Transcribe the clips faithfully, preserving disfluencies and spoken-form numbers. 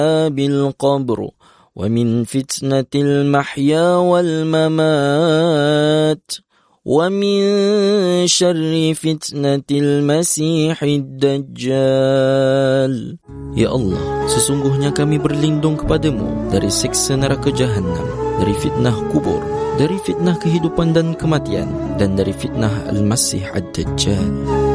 بالقبر ومن فتنة المحيا والممات ومن شر فتنة المسيح الدجال. Ya Allah, sesungguhnya kami berlindung kepadamu dari siksa neraka Jahannam, dari fitnah kubur, dari fitnah kehidupan dan kematian, dan dari fitnah Al-Masih Ad-Dajjal.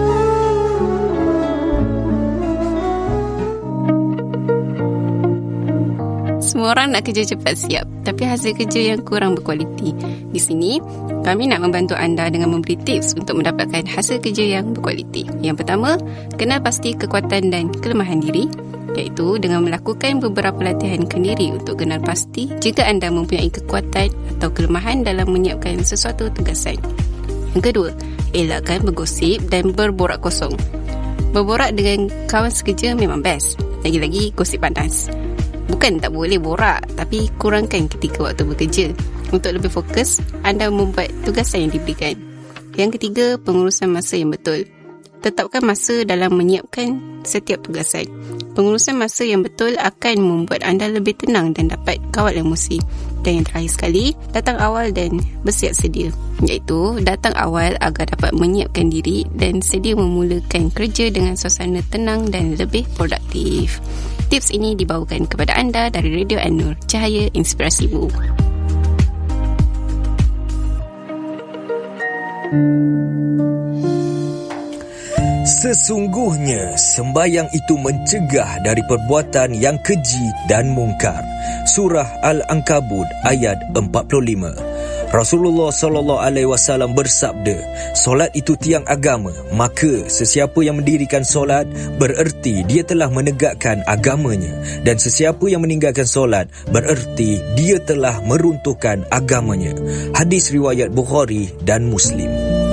Semua orang nak kerja cepat siap, tapi hasil kerja yang kurang berkualiti. Di sini, kami nak membantu anda dengan memberi tips untuk mendapatkan hasil kerja yang berkualiti. Yang pertama, kenal pasti kekuatan dan kelemahan diri, iaitu dengan melakukan beberapa latihan kendiri untuk kenal pasti jika anda mempunyai kekuatan atau kelemahan dalam menyiapkan sesuatu tugasan. Yang kedua, elakkan bergosip dan berborak kosong. Berborak dengan kawan sekerja memang best, lagi-lagi gosip panas. Bukan tak boleh borak, tapi kurangkan ketika waktu bekerja. Untuk lebih fokus, anda membuat tugasan yang diberikan. Yang ketiga, pengurusan masa yang betul. Tetapkan masa dalam menyiapkan setiap tugasan. Pengurusan masa yang betul akan membuat anda lebih tenang dan dapat kawal emosi. Dan yang terakhir sekali, datang awal dan bersiap sedia. Iaitu, datang awal agar dapat menyiapkan diri dan sedia memulakan kerja dengan suasana tenang dan lebih produktif. Tips ini dibawakan kepada anda dari Radio An-Nur, Cahaya Inspirasimu. Sesungguhnya sembahyang itu mencegah dari perbuatan yang keji dan mungkar. Surah Al-Ankabut ayat empat puluh lima. Rasulullah sallallahu alaihi wasallam bersabda, solat itu tiang agama, maka sesiapa yang mendirikan solat bererti dia telah menegakkan agamanya, dan sesiapa yang meninggalkan solat bererti dia telah meruntuhkan agamanya. Hadis riwayat Bukhari dan Muslim.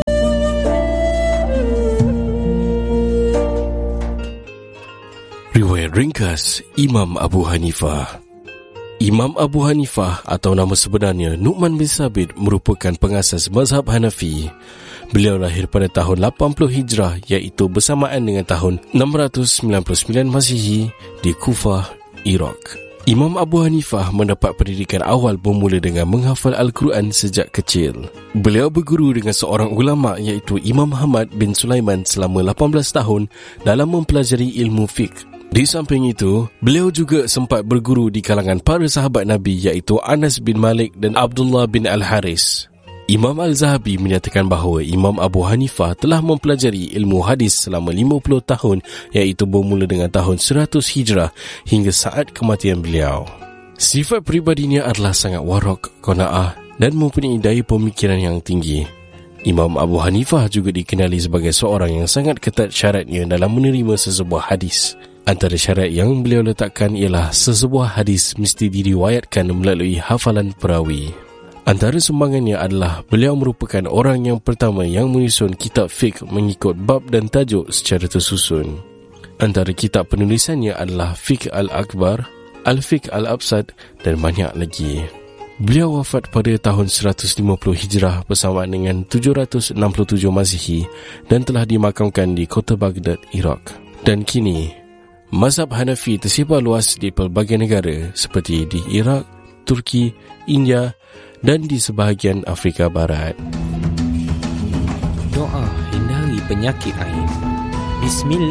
Riwayat ringkas Imam Abu Hanifah. Imam Abu Hanifah atau nama sebenarnya Nu'man bin Sabit merupakan pengasas mazhab Hanafi. Beliau lahir pada tahun lapan puluh Hijrah, iaitu bersamaan dengan tahun enam ratus sembilan puluh sembilan Masihi di Kufah, Iraq. Imam Abu Hanifah mendapat pendidikan awal bermula dengan menghafal Al-Quran sejak kecil. Beliau berguru dengan seorang ulama iaitu Imam Ahmad bin Sulaiman selama lapan belas tahun dalam mempelajari ilmu fiqh. Di samping itu, beliau juga sempat berguru di kalangan para sahabat Nabi iaitu Anas bin Malik dan Abdullah bin Al-Haris. Imam Al-Zahabi menyatakan bahawa Imam Abu Hanifah telah mempelajari ilmu hadis selama lima puluh tahun iaitu bermula dengan tahun seratus Hijrah hingga saat kematian beliau. Sifat peribadinya adalah sangat warak, qanaah dan mempunyai daya pemikiran yang tinggi. Imam Abu Hanifah juga dikenali sebagai seorang yang sangat ketat syaratnya dalam menerima sesebuah hadis. Antara syarat yang beliau letakkan ialah sesebuah hadis mesti diriwayatkan melalui hafalan perawi. Antara sumbangannya adalah beliau merupakan orang yang pertama yang menyusun kitab fiqh mengikut bab dan tajuk secara tersusun. Antara kitab penulisannya adalah Fiqh Al-Akbar, Al-Fiqh Al-Absad dan banyak lagi. Beliau wafat pada tahun seratus lima puluh Hijrah bersamaan dengan tujuh ratus enam puluh tujuh Masihi dan telah dimakamkan di kota Baghdad, Iraq. Dan kini, mazhab Hanafi tersebar luas di pelbagai negara seperti di Iraq, Turki, India dan di sebahagian Afrika Barat. Doa hindari penyakit ain. Bismillah.